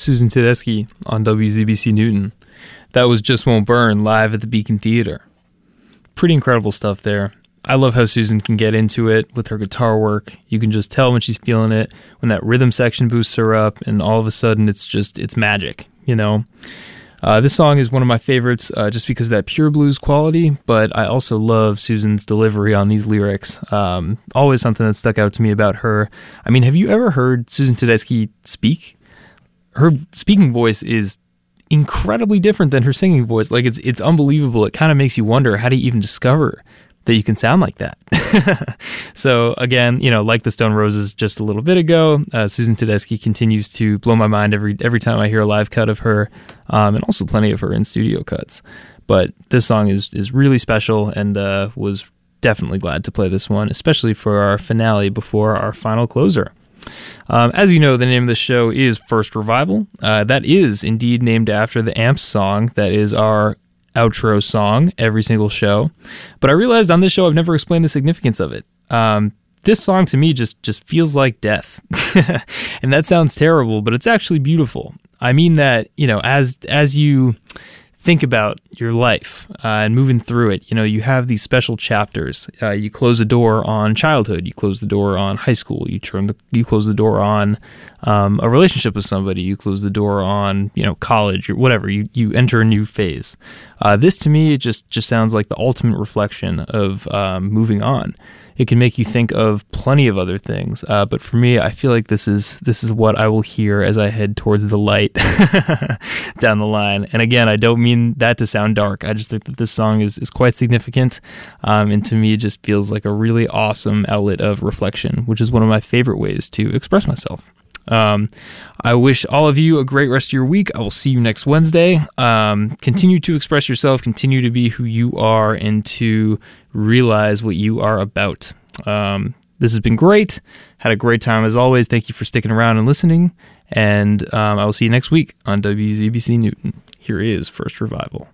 Susan Tedeschi on WZBC Newton. That was Just Won't Burn live at the Beacon Theater. Pretty incredible stuff there. I love how Susan can get into it with her guitar work. You can just tell when she's feeling it, when that rhythm section boosts her up, and all of a sudden it's magic, you know? This song is one of my favorites just because of that pure blues quality, but I also love Susan's delivery on these lyrics. Always something that stuck out to me about her. I mean, have you ever heard Susan Tedeschi speak? Her speaking voice is incredibly different than her singing voice. Like, it's unbelievable. It kind of makes you wonder, how do you even discover that you can sound like that? So again, you know, like the Stone Roses just a little bit ago, Susan Tedeschi continues to blow my mind every time I hear a live cut of her, and also plenty of her in studio cuts. But this song is really special, and was definitely glad to play this one, especially for our finale before our final closer. As you know, the name of the show is First Revival. That is indeed named after the Amps song that is our outro song every single show. But I realized on this show I've never explained the significance of it. This song to me just feels like death. And that sounds terrible, but it's actually beautiful. I mean that, you know, as you think about your life and moving through it, you know, you have these special chapters. You close the door on childhood. You close the door on high school. You close the door on a relationship with somebody. You close the door on, you know, college or whatever. You enter a new phase. This to me, it just sounds like the ultimate reflection of moving on. It can make you think of plenty of other things, but for me, I feel like this is what I will hear as I head towards the light down the line. And again, I don't mean that to sound dark. I just think that this song is quite significant, and to me, it just feels like a really awesome outlet of reflection, which is one of my favorite ways to express myself. I wish all of you a great rest of your week. I will see you next Wednesday. Continue to express yourself, continue to be who you are, and to realize what you are about. This has been great. Had a great time as always. Thank you for sticking around and listening. And I will see you next week on WZBC Newton. Here is First Revival.